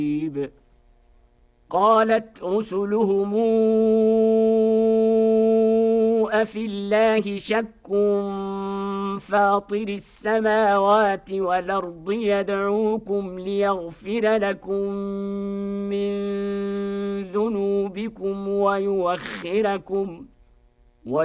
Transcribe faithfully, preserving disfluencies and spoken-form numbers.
قالت رسلهم أفي الله شك فاطر السماوات والأرض يدعوكم ليغفر لكم من ذنوبكم ويوخركم